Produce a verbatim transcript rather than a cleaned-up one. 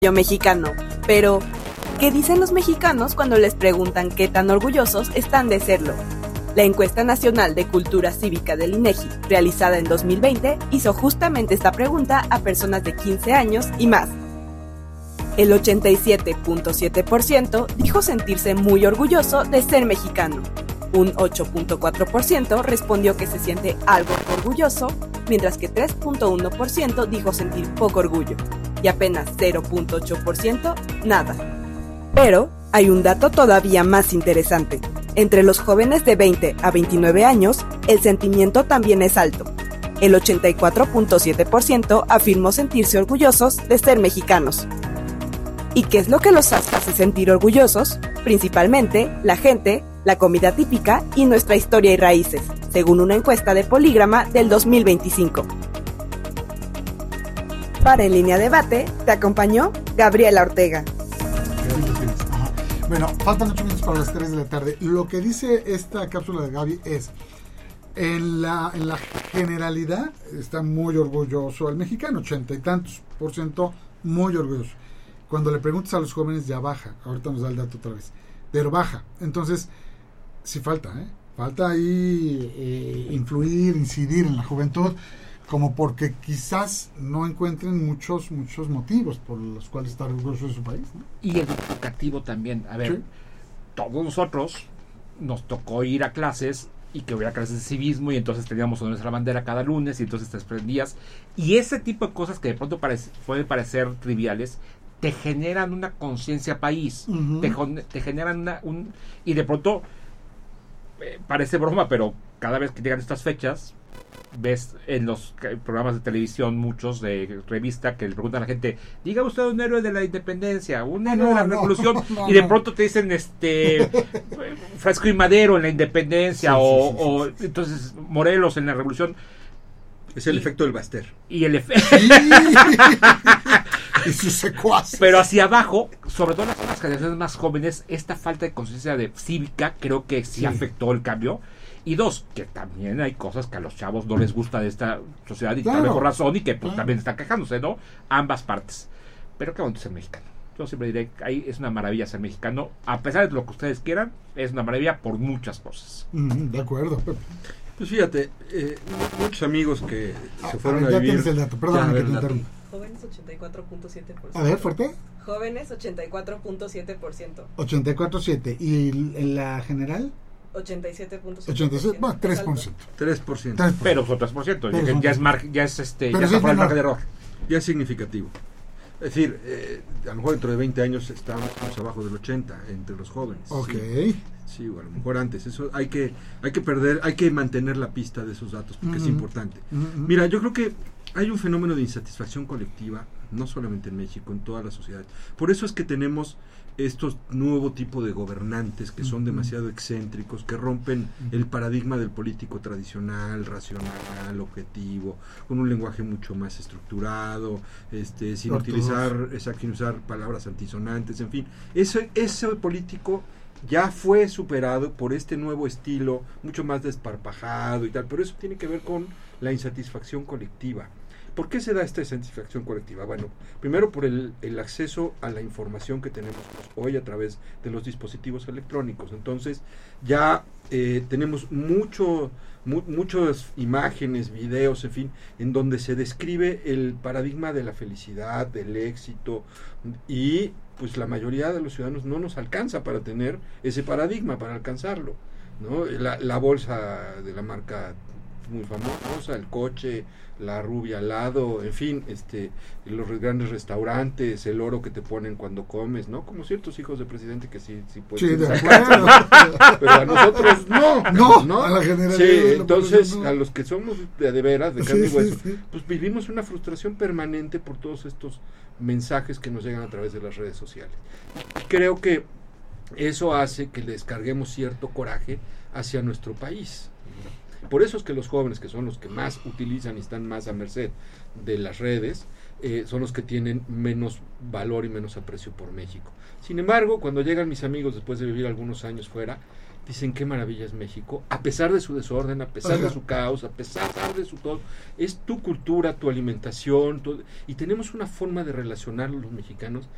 orgullo mexicano, pero ¿qué dicen los mexicanos cuando les preguntan qué tan orgullosos están de serlo? La encuesta nacional de cultura cívica del INEGI, realizada en dos mil veinte, hizo justamente esta pregunta a personas de quince años y más. El ochenta y siete punto siete por ciento dijo sentirse muy orgulloso de ser mexicano. Un ocho punto cuatro por ciento respondió que se siente algo orgulloso, mientras que tres punto uno por ciento dijo sentir poco orgullo, y apenas cero punto ocho por ciento nada. Pero hay un dato todavía más interesante. Entre los jóvenes de veinte a veintinueve años, el sentimiento también es alto. El ochenta y cuatro punto siete por ciento afirmó sentirse orgullosos de ser mexicanos. ¿Y qué es lo que los hace sentir orgullosos? Principalmente la gente, la comida típica y nuestra historia y raíces, según una encuesta de Polígrama del dos mil veinticinco. Para En Línea Debate, te acompañó Gabriela Ortega. Bueno, faltan ocho minutos para las tres de la tarde. Lo que dice esta cápsula de Gaby es, en la, en la generalidad, está muy orgulloso el mexicano, ochenta y tantos por ciento muy orgulloso. Cuando le preguntas a los jóvenes ya baja, ahorita nos da el dato otra vez, pero baja. Entonces, sí falta, ¿eh? Falta ahí eh, influir, incidir en la juventud, como porque quizás no encuentren muchos muchos motivos por los cuales estar orgulloso de su país, ¿no? Y educativo también. A ver, sí. Todos nosotros nos tocó ir a clases y que hubiera clases de civismo y entonces teníamos honores a la bandera cada lunes y entonces te desprendías. Y ese tipo de cosas que de pronto parece, pueden parecer triviales, te generan una conciencia país, uh-huh. te, te generan una, un... Y de pronto, eh, parece broma, pero cada vez que llegan estas fechas, ves en los programas de televisión, muchos de revista, que le preguntan a la gente, diga usted un héroe de la independencia, un héroe no, de la no, revolución, no, y de pronto te dicen este Francisco y Madero en la independencia, sí, o, sí, sí, o sí, sí. Entonces Morelos en la revolución. Es el y, efecto del Baster. Y el efecto... y sus secuaces. Pero hacia abajo, sobre todo las, las generaciones más jóvenes, esta falta de conciencia de cívica creo que sí, sí afectó el cambio. Y dos, que también hay cosas que a los chavos no les gusta de esta sociedad y claro, por razón y que pues, claro. también están quejándose, ¿no? Ambas partes. Pero qué bonito ser mexicano. Yo siempre diré que ahí es una maravilla ser mexicano. A pesar de lo que ustedes quieran, es una maravilla por muchas cosas. Mm, de acuerdo, Pepe. Pues fíjate, eh, muchos amigos que ah, se fueron a, ver, a ya vivir... Ya tienes el dato, perdón que te interrumpa. Jóvenes ochenta y cuatro punto siete por ciento. A ver, fuerte. Jóvenes ochenta y cuatro punto siete por ciento. ochenta y cuatro punto siete. ¿Y en la general? ochenta y siete punto siete. ochenta y siete, bueno, tres por ciento. tres por ciento. tres por ciento. Pero son tres por ciento. Pero ya, ya es mar, ya es este, pero ya sí está fuera el margen de error. Ya es significativo. Es decir, eh, a lo mejor dentro de veinte años estamos abajo del ochenta entre los jóvenes. Ok. Sí, sí, o a lo mejor antes. Eso hay que hay que perder, hay que mantener la pista de esos datos porque uh-huh. es importante. Uh-huh. Mira, yo creo que hay un fenómeno de insatisfacción colectiva, no solamente en México, en toda la sociedad. Por eso es que tenemos estos nuevo tipo de gobernantes que son uh-huh. demasiado excéntricos, que rompen uh-huh. el paradigma del político tradicional, racional, objetivo, con un lenguaje mucho más estructurado, este, sin Ortodox. utilizar, esa, sin usar palabras antisonantes, en fin. Ese, ese político ya fue superado por este nuevo estilo, mucho más desparpajado y tal, pero eso tiene que ver con la insatisfacción colectiva. ¿Por qué se da esta insatisfacción colectiva? Bueno, primero por el, el acceso a la información que tenemos hoy a través de los dispositivos electrónicos. Entonces, ya eh, tenemos mucho, mu- muchas imágenes, videos, en fin, en donde se describe el paradigma de la felicidad, del éxito, y pues la mayoría de los ciudadanos no nos alcanza para tener ese paradigma, para alcanzarlo, ¿no? La, la bolsa de la marca muy famosa, el coche, la rubia al lado, en fin, este, los grandes restaurantes, el oro que te ponen cuando comes, ¿no? Como ciertos hijos de presidente que sí, sí pueden. Sí, de acuerdo. Pero a nosotros no. No, ¿no? A la generalidad. Sí, entonces, no. A los que somos de, de veras, de carne y sí, hueso, sí, sí. pues vivimos una frustración permanente por todos estos mensajes que nos llegan a través de las redes sociales. Y creo que eso hace que le descarguemos cierto coraje hacia nuestro país. Por eso es que los jóvenes, que son los que más utilizan y están más a merced de las redes, eh, son los que tienen menos valor y menos aprecio por México. Sin embargo, cuando llegan mis amigos después de vivir algunos años fuera, dicen qué maravilla es México, a pesar de su desorden, a pesar Ajá. de su caos, a pesar de su todo, es tu cultura, tu alimentación, tu, y tenemos una forma de relacionar los mexicanos